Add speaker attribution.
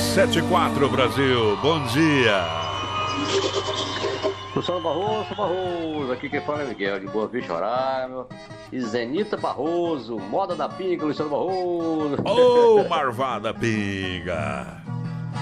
Speaker 1: 7-4, Brasil. Bom dia.
Speaker 2: Luciano Barroso, aqui quem fala é Miguel, de Boa Vista, Roraima. E Zenita Barroso, moda da pinga, Luciano Barroso.
Speaker 1: Ô, Marvada Pinga.